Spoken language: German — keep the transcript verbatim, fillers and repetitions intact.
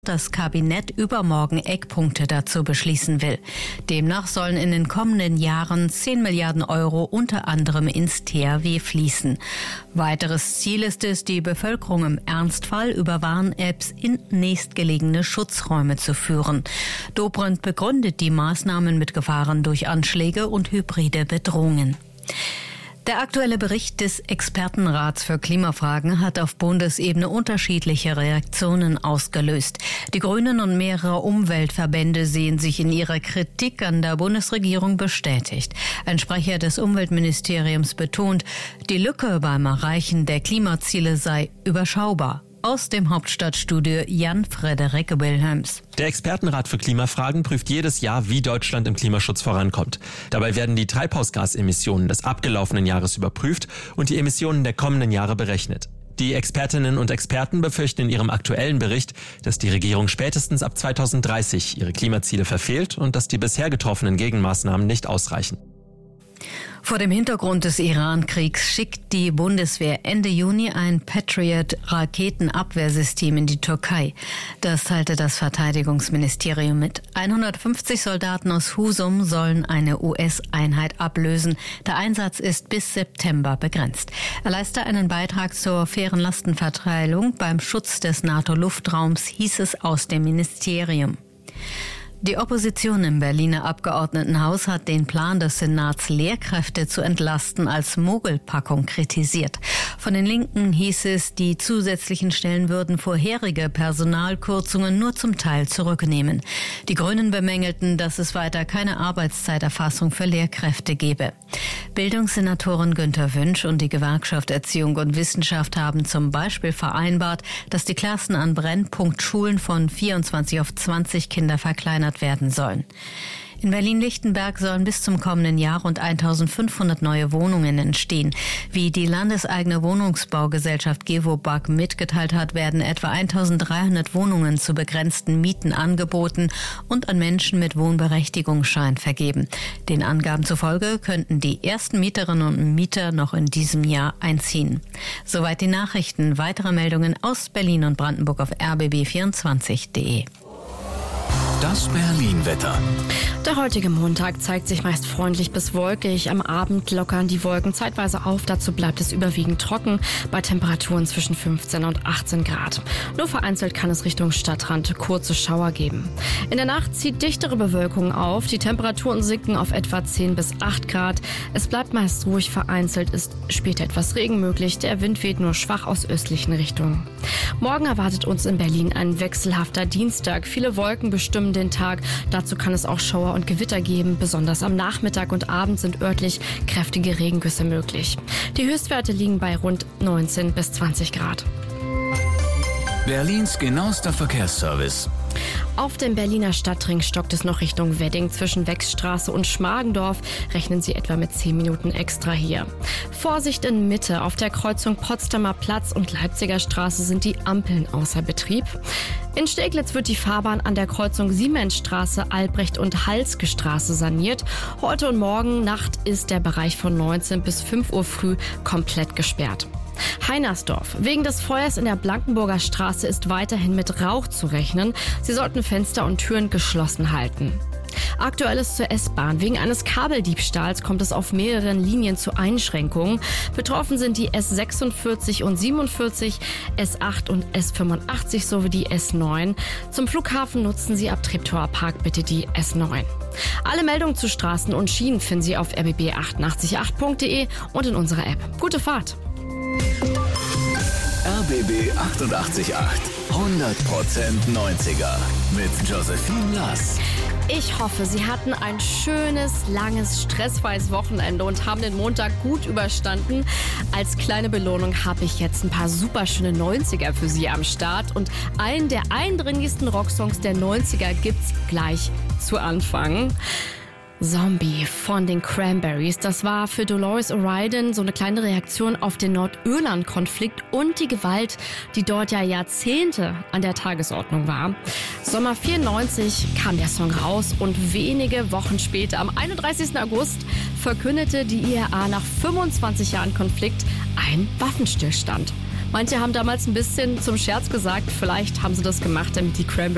das Kabinett übermorgen Eckpunkte dazu beschließen will. Demnach sollen in den kommenden Jahren zehn Milliarden Euro unter anderem ins T H W fließen. Weiteres Ziel ist es, die Bevölkerung im Ernstfall über Warn-Apps in nächstgelegene Schutzräume zu führen. Dobrindt begründet die Maßnahmen mit Gefahren durch Anschläge und hybride Bedrohungen. Der aktuelle Bericht des Expertenrats für Klimafragen hat auf Bundesebene unterschiedliche Reaktionen ausgelöst. Die Grünen und mehrere Umweltverbände sehen sich in ihrer Kritik an der Bundesregierung bestätigt. Ein Sprecher des Umweltministeriums betont, die Lücke beim Erreichen der Klimaziele sei überschaubar. Aus dem Hauptstadtstudio Jan-Frederik Wilhelms. Der Expertenrat für Klimafragen prüft jedes Jahr, wie Deutschland im Klimaschutz vorankommt. Dabei werden die Treibhausgasemissionen des abgelaufenen Jahres überprüft und die Emissionen der kommenden Jahre berechnet. Die Expertinnen und Experten befürchten in ihrem aktuellen Bericht, dass die Regierung spätestens ab zweitausenddreißig ihre Klimaziele verfehlt und dass die bisher getroffenen Gegenmaßnahmen nicht ausreichen. Vor dem Hintergrund des Iran-Kriegs schickt die Bundeswehr Ende Juni ein Patriot-Raketenabwehrsystem in die Türkei. Das teilte das Verteidigungsministerium mit. hundertfünfzig Soldaten aus Husum sollen eine U S-Einheit ablösen. Der Einsatz ist bis September begrenzt. Er leiste einen Beitrag zur fairen Lastenverteilung beim Schutz des NATO-Luftraums, hieß es aus dem Ministerium. Die Opposition im Berliner Abgeordnetenhaus hat den Plan des Senats, Lehrkräfte zu entlasten, als Mogelpackung kritisiert. Von den Linken hieß es, die zusätzlichen Stellen würden vorherige Personalkürzungen nur zum Teil zurücknehmen. Die Grünen bemängelten, dass es weiter keine Arbeitszeiterfassung für Lehrkräfte gebe. Bildungssenatorin Günter Wünsch und die Gewerkschaft Erziehung und Wissenschaft haben zum Beispiel vereinbart, dass die Klassen an Brennpunktschulen von vierundzwanzig auf zwanzig Kinder verkleinert werden sollen. In Berlin-Lichtenberg sollen bis zum kommenden Jahr rund eintausendfünfhundert neue Wohnungen entstehen. Wie die landeseigene Wohnungsbaugesellschaft Gewobag mitgeteilt hat, werden etwa eintausenddreihundert Wohnungen zu begrenzten Mieten angeboten und an Menschen mit Wohnberechtigungsschein vergeben. Den Angaben zufolge könnten die ersten Mieterinnen und Mieter noch in diesem Jahr einziehen. Soweit die Nachrichten. Weitere Meldungen aus Berlin und Brandenburg auf r b b vierundzwanzig punkt d e. Das Berlin-Wetter. Der heutige Montag zeigt sich meist freundlich bis wolkig. Am Abend lockern die Wolken zeitweise auf. Dazu bleibt es überwiegend trocken bei Temperaturen zwischen fünfzehn und achtzehn Grad. Nur vereinzelt kann es Richtung Stadtrand kurze Schauer geben. In der Nacht zieht dichtere Bewölkung auf. Die Temperaturen sinken auf etwa zehn bis acht Grad. Es bleibt meist ruhig, vereinzelt ist später etwas Regen möglich. Der Wind weht nur schwach aus östlichen Richtungen. Morgen erwartet uns in Berlin ein wechselhafter Dienstag. Viele Wolken bestimmen den Tag. Dazu kann es auch Schauer und Gewitter geben. Besonders am Nachmittag und Abend sind örtlich kräftige Regengüsse möglich. Die Höchstwerte liegen bei rund neunzehn bis zwanzig Grad. Berlins genauester Verkehrsservice. Auf dem Berliner Stadtring stockt es noch Richtung Wedding. Zwischen Wechsstraße und Schmargendorf rechnen Sie etwa mit zehn Minuten extra hier. Vorsicht in Mitte. Auf der Kreuzung Potsdamer Platz und Leipziger Straße sind die Ampeln außer Betrieb. In Steglitz wird die Fahrbahn an der Kreuzung Siemensstraße, Albrecht und Halske Straße saniert. Heute und morgen Nacht ist der Bereich von neunzehn bis fünf Uhr früh komplett gesperrt. Heinersdorf. Wegen des Feuers in der Blankenburger Straße ist weiterhin mit Rauch zu rechnen. Sie sollten Fenster und Türen geschlossen halten. Aktuelles zur S-Bahn. Wegen eines Kabeldiebstahls kommt es auf mehreren Linien zu Einschränkungen. Betroffen sind die S sechsundvierzig und siebenundvierzig, S acht und S fünfundachtzig sowie die S neun. Zum Flughafen nutzen Sie ab Treptower Park bitte die S neun. Alle Meldungen zu Straßen und Schienen finden Sie auf r b b achtundachtzig punkt acht punkt d e und in unserer App. Gute Fahrt! R B B achtundachtzig Komma acht. hundert Prozent neunziger mit Josephine Lass. Ich hoffe, Sie hatten ein schönes, langes, stressfreies Wochenende und haben den Montag gut überstanden. Als kleine Belohnung habe ich jetzt ein paar super schöne neunziger für Sie am Start. Und einen der eindringlichsten Rocksongs der neunziger gibt's gleich zu Anfang. Zombie von den Cranberries. Das war für Dolores O'Riordan so eine kleine Reaktion auf den Nordirland-Konflikt und die Gewalt, die dort ja Jahrzehnte an der Tagesordnung war. Sommer vierundneunzig kam der Song raus und wenige Wochen später, am einunddreißigsten August, verkündete die I R A nach fünfundzwanzig Jahren Konflikt einen Waffenstillstand. Manche haben damals ein bisschen zum Scherz gesagt, vielleicht haben sie das gemacht, damit die Cranberries